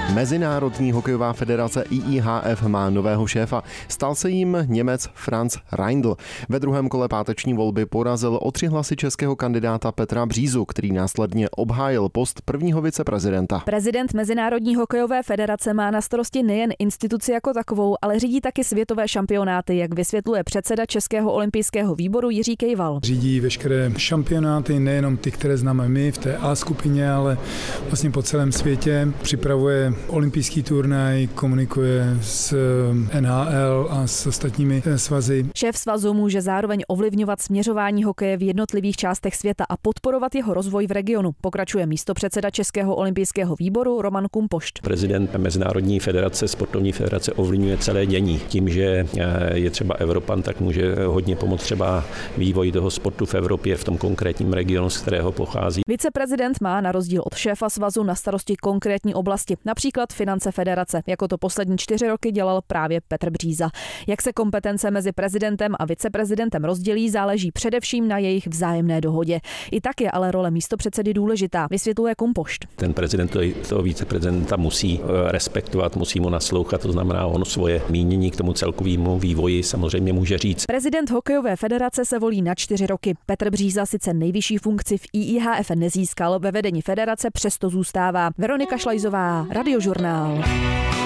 Mezinárodní hokejová federace IIHF má nového šéfa. Stal se jím Němec Franz Reindl. Ve druhém kole páteční volby porazil o 3 hlasy českého kandidáta Petra Břízu, který následně obhájil post prvního viceprezidenta. Prezident Mezinárodní hokejové federace má na starosti nejen instituci jako takovou, ale řídí taky světové šampionáty, jak vysvětluje předseda Českého olympijského výboru Jiří Kejval. Řídí veškeré šampionáty, nejenom ty, které známe my v té A skupině, ale vlastně po celém světě. Připravuje olympijský turnaj, komunikuje s NHL a s ostatními svazy. Šéf svazu může zároveň ovlivňovat směřování hokeje v jednotlivých částech světa a podporovat jeho rozvoj v regionu. Pokračuje místopředseda Českého olympijského výboru Roman Kumpošt. Prezident Mezinárodní federace, sportovní federace ovlivňuje celé dění. Tím, že je třeba Evropan, tak může hodně pomoct třeba vývoji toho sportu v Evropě, v tom konkrétním regionu, z kterého pochází. Viceprezident má na rozdíl od šéfa svazu na starosti konkrétní oblasti, například finance federace, jako to poslední 4 roky dělal právě Petr Bříza. Jak se kompetence mezi prezidentem a viceprezidentem rozdělí, záleží především na jejich vzájemné dohodě. I tak je ale role místopředsedy důležitá, vysvětluje Kumpošt. Ten prezident toho viceprezidenta musí respektovat, musí mu naslouchat, to znamená, on svoje mínění k tomu celkovému vývoji samozřejmě může říct. Prezident hokejové federace se volí na 4 roky. Petr Bříza sice nejvyšší funkci v IIHF nezískal, ve vedení federace přesto zůstává. Veronika Šlajzová, Radiožurnál.